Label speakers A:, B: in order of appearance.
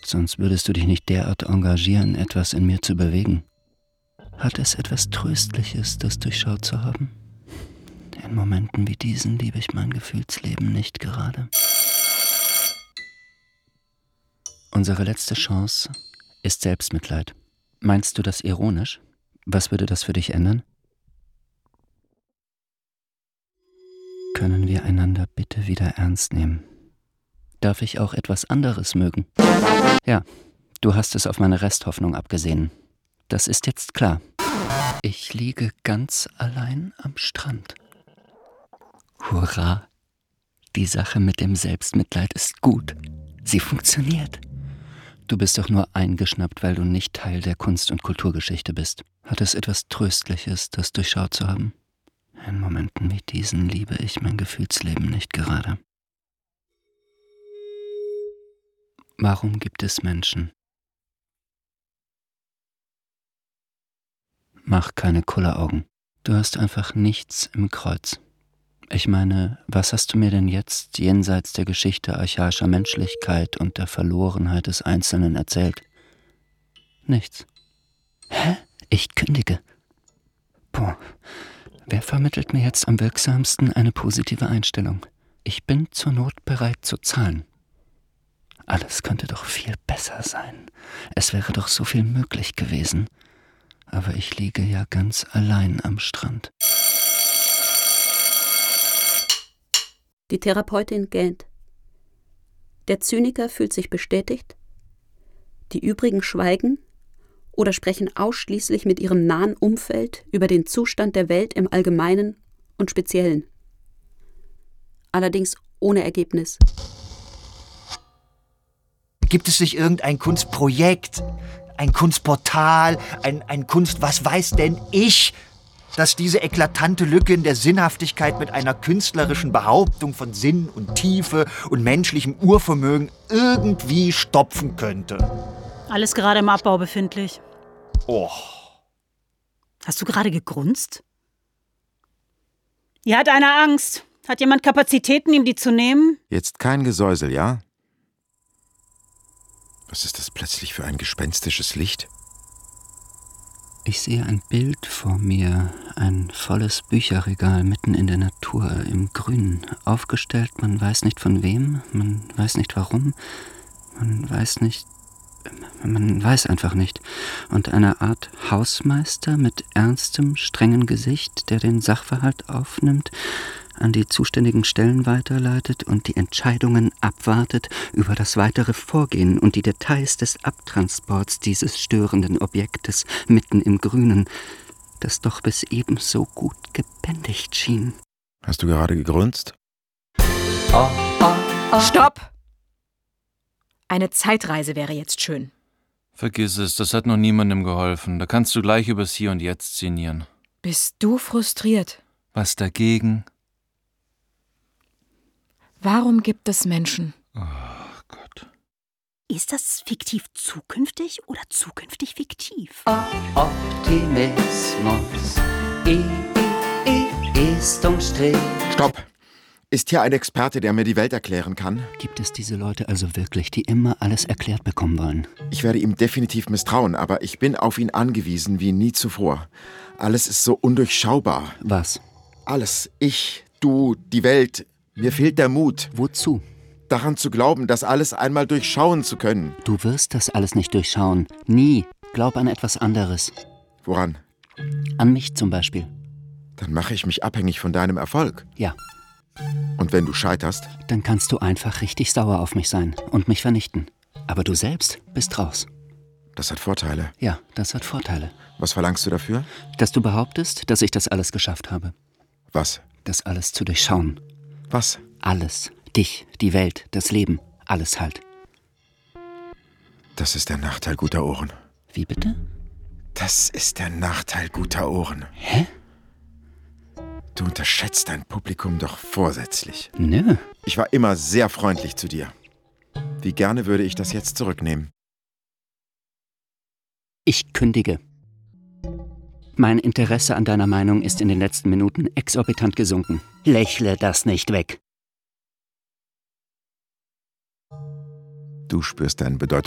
A: sonst würdest du dich nicht derart engagieren, etwas in mir zu bewegen. Hat es etwas Tröstliches, das durchschaut zu haben? In Momenten wie diesen liebe ich mein Gefühlsleben nicht gerade. Unsere letzte Chance ist Selbstmitleid. Meinst du das ironisch? Was würde das für dich ändern? Können wir einander bitte wieder ernst nehmen? Darf ich auch etwas anderes mögen? Ja, du hast es auf meine Resthoffnung abgesehen. Das ist jetzt klar. Ich liege ganz allein am Strand. Hurra! Die Sache mit dem Selbstmitleid ist gut. Sie funktioniert. Du bist doch nur eingeschnappt, weil du nicht Teil der Kunst- und Kulturgeschichte bist. Hat es etwas Tröstliches, das durchschaut zu haben? In Momenten wie diesen liebe ich mein Gefühlsleben nicht gerade. Warum gibt es Menschen? Mach keine Kulleraugen. Du hast einfach nichts im Kreuz. Ich meine, was hast du mir denn jetzt jenseits der Geschichte archaischer Menschlichkeit und der Verlorenheit des Einzelnen erzählt? Nichts. Hä? Ich kündige. Boah, wer vermittelt mir jetzt am wirksamsten eine positive Einstellung? Ich bin zur Not bereit zu zahlen. Alles könnte doch viel besser sein. Es wäre doch so viel möglich gewesen. Aber ich liege ja ganz allein am Strand.
B: Die Therapeutin gähnt. Der Zyniker fühlt sich bestätigt. Die übrigen schweigen oder sprechen ausschließlich mit ihrem nahen Umfeld über den Zustand der Welt im Allgemeinen und Speziellen. Allerdings ohne Ergebnis.
C: Gibt es nicht irgendein Kunstprojekt, ein Kunstportal, ein Kunst, was weiß denn ich, das diese eklatante Lücke in der Sinnhaftigkeit mit einer künstlerischen Behauptung von Sinn und Tiefe und menschlichem Urvermögen irgendwie stopfen könnte?
D: Alles gerade im Abbau befindlich.
C: Oh.
D: Hast du gerade gegrunzt? Hier hat einer Angst. Hat jemand Kapazitäten, ihm die zu nehmen?
E: Jetzt kein Gesäusel, ja? Was ist das plötzlich für ein gespenstisches Licht?
A: Ich sehe ein Bild vor mir, ein volles Bücherregal mitten in der Natur, im Grünen, aufgestellt, man weiß nicht von wem, man weiß nicht warum, man weiß einfach nicht. Und eine Art Hausmeister mit ernstem, strengen Gesicht, der den Sachverhalt aufnimmt, an die zuständigen Stellen weiterleitet und die Entscheidungen abwartet über das weitere Vorgehen und die Details des Abtransports dieses störenden Objektes mitten im Grünen, das doch bis eben so gut gebändigt schien.
E: Hast du gerade gegrunzt?
F: Stopp! Eine Zeitreise wäre jetzt schön.
G: Vergiss es, das hat noch niemandem geholfen. Da kannst du gleich übers Hier und Jetzt sinnieren.
F: Bist du frustriert?
G: Was dagegen?
F: Warum gibt es Menschen?
G: Oh Gott.
D: Ist das fiktiv zukünftig oder zukünftig fiktiv?
A: Optimismus ist umstritten.
E: Stopp! Ist hier ein Experte, der mir die Welt erklären kann?
A: Gibt es diese Leute also wirklich, die immer alles erklärt bekommen wollen?
E: Ich werde ihm definitiv misstrauen, aber ich bin auf ihn angewiesen wie nie zuvor. Alles ist so undurchschaubar.
A: Was?
E: Alles. Ich, du, die Welt. Mir fehlt der Mut.
A: Wozu?
E: Daran zu glauben, das alles einmal durchschauen zu können.
A: Du wirst das alles nicht durchschauen. Nie. Glaub an etwas anderes.
E: Woran?
A: An mich zum Beispiel.
E: Dann mache ich mich abhängig von deinem Erfolg.
A: Ja.
E: Und wenn du scheiterst?
A: Dann kannst du einfach richtig sauer auf mich sein und mich vernichten. Aber du selbst bist raus.
E: Das hat Vorteile.
A: Ja, das hat Vorteile.
E: Was verlangst du dafür?
A: Dass du behauptest, dass ich das alles geschafft habe.
E: Was?
A: Das alles zu durchschauen.
E: Was?
A: Alles. Dich, die Welt, das Leben. Alles halt.
E: Das ist der Nachteil guter Ohren.
A: Wie bitte?
E: Das ist der Nachteil guter Ohren.
A: Hä?
E: Du unterschätzt dein Publikum doch vorsätzlich.
A: Nö.
E: Ich war immer sehr freundlich zu dir. Wie gerne würde ich das jetzt zurücknehmen.
A: Ich kündige. Mein Interesse an deiner Meinung ist in den letzten Minuten exorbitant gesunken. Lächle das nicht weg.
E: Du spürst deinen Bedeutungsschwund.